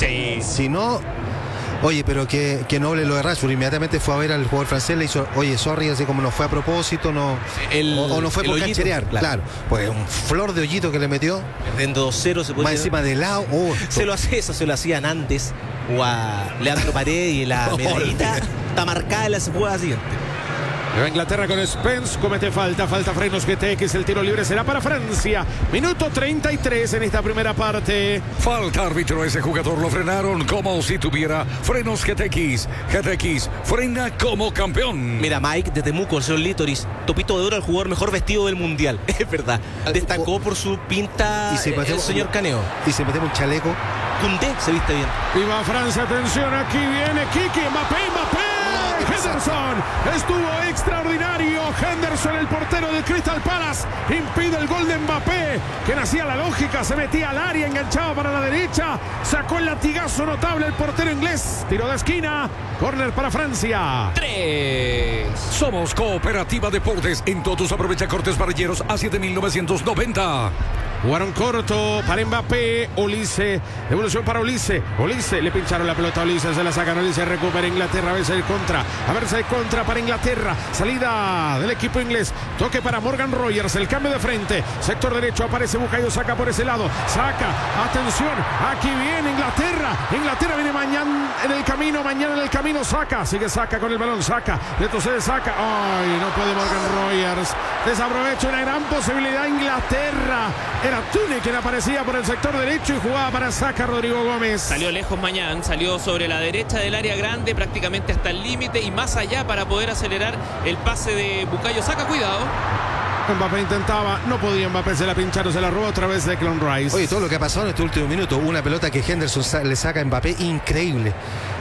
Sí. Si no... Oye, pero que noble lo de Rashford. Inmediatamente fue a ver al jugador francés, le hizo, oye, sorry, así como no fue a propósito, no, o no fue por hoyito, cancherear. Claro, pues un flor de hoyito que le metió. Perdiendo 2-0 se puede. Más encima de lado. Se lo hacían antes o a Leandro Paredes y la medallita está marcada en la jugada siguiente. Nueva Inglaterra con Spence, comete falta Frenos GTX, el tiro libre será para Francia. Minuto 33 en esta primera parte. Falta árbitro, ese jugador lo frenaron como si tuviera frenos GTX. GTX frena como campeón. Mira, Mike de Temuco, el señor Litoris, Topito de Oro, el jugador mejor vestido del mundial. Es verdad. Destacó por su pinta el señor Caneo. Y se metemos un chaleco. Koundé se viste bien. Viva Francia, atención, aquí viene Kiki, Mbappé. Henderson estuvo extraordinario. Henderson, el portero del Crystal Palace, impide el gol de Mbappé, que nacía la lógica, se metía al área, enganchaba para la derecha, sacó el latigazo notable el portero inglés, tiro de esquina, córner para Francia. 3. Somos Cooperativa Deportes. En todos aprovecha cortes parrilleros a 7.990. Jugaron corto para Mbappé. Ulises, devolución para Ulises. Le pincharon la pelota a Ulises, se la sacan. Ulises recupera Inglaterra, a verse el contra. A verse el contra para Inglaterra. Salida del equipo inglés. Toque para Morgan Rogers, el cambio de frente. Sector derecho, aparece Bukayo Saka por ese lado. Saca, atención, aquí viene Inglaterra. Inglaterra viene mañana en el camino, Saka. Sigue Saka con el balón, Saka. Retrocede Saka. Ay, no puede Morgan Rogers. Desaprovecha una gran posibilidad Inglaterra. Era Tune quien aparecía por el sector derecho y jugaba para Saka Rodrigo Gómez. Salió lejos Mañán, salió sobre la derecha del área grande, prácticamente hasta el límite y más allá para poder acelerar el pase de Bukayo Saka. Cuidado. Mbappé intentaba, no podía Mbappé, se la pincharon, se la robó otra vez Declan Rice. Oye, todo lo que ha pasado en este último minuto, una pelota que Henderson le saca a Mbappé, increíble.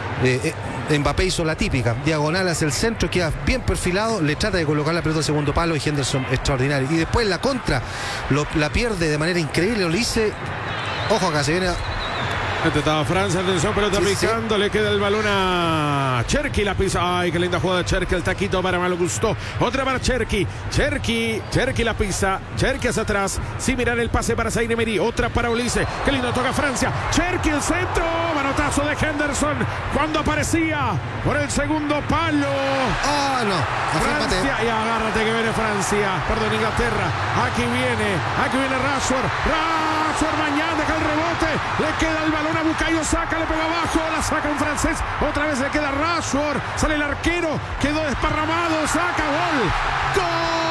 Mbappé hizo la típica, diagonal hacia el centro, queda bien perfilado, le trata de colocar la pelota al segundo palo y Henderson extraordinario. Y después la contra, la pierde de manera increíble, lo dice. Ojo acá, se viene. Estaba Francia, atención, pelota picando, le queda el balón a Cherki, la pisa. Ay, qué linda jugada de Cherki, el taquito para Malo Gusto. Otra para Cherki la pisa, Cherki hacia atrás, sin mirar el pase para Zaire Emery. Otra para Ulises, qué lindo toca Francia. Cherki, el centro, manotazo de Henderson cuando aparecía por el segundo palo. Francia, y agárrate que viene Inglaterra. Aquí viene Rashford, mañana deja el rebote, le queda el balón a Bukayo Saka, le pega abajo, la saca un francés, otra vez le queda Rashford, sale el arquero, quedó desparramado, Saka, gol.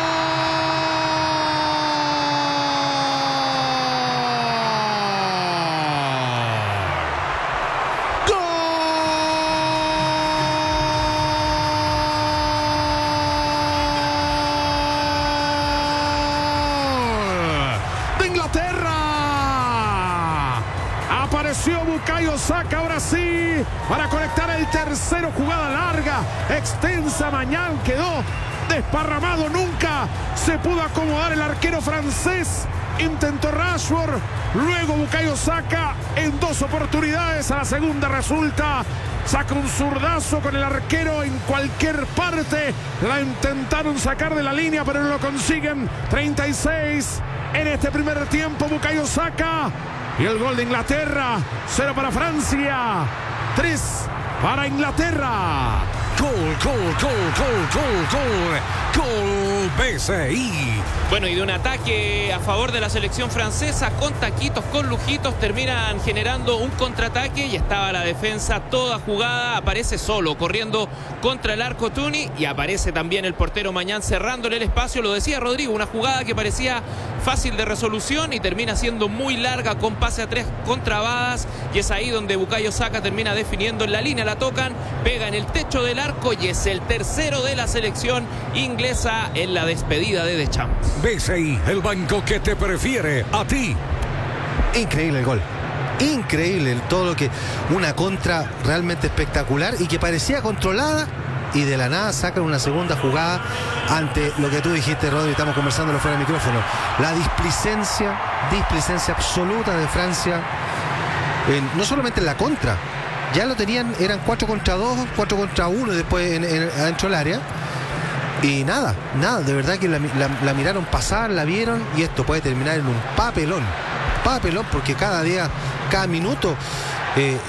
Apareció Bukayo Saka, ahora sí, para conectar el tercero, jugada larga, extensa. Mañán quedó desparramado, nunca se pudo acomodar el arquero francés. Intentó Rashford, luego Bukayo Saka en dos oportunidades, a la segunda resulta. Saca un zurdazo con el arquero en cualquier parte. La intentaron sacar de la línea, pero no lo consiguen. 36 en este primer tiempo, Bukayo Saka. Y el gol de Inglaterra, 0 para Francia, 3 para Inglaterra. Gol BCI. Bueno, y de un ataque a favor de la selección francesa, con taquitos, con lujitos, terminan generando un contraataque y estaba la defensa toda jugada. Aparece solo, corriendo contra el arco Tuni, y aparece también el portero Mañán cerrándole el espacio. Lo decía Rodrigo, una jugada que parecía fácil de resolución y termina siendo muy larga, con pase a 3 contrabadas, y es ahí donde Bukayo Saka termina definiendo en la línea. La tocan, pega en el techo del arco y es el tercero de la selección inglesa en la despedida de Deschamps. BCI, el banco que te prefiere a ti. Increíble el gol. Increíble todo lo que. Una contra realmente espectacular y que parecía controlada, y de la nada sacan una segunda jugada ante lo que tú dijiste, Rodri. Estamos conversándolo fuera del micrófono. La displicencia absoluta de Francia, no solamente en la contra. Ya lo tenían, eran 4 contra 2, 4 contra 1 después adentro del área. Y nada, de verdad que la miraron pasar, la vieron, y esto puede terminar en un papelón, porque cada día, cada minuto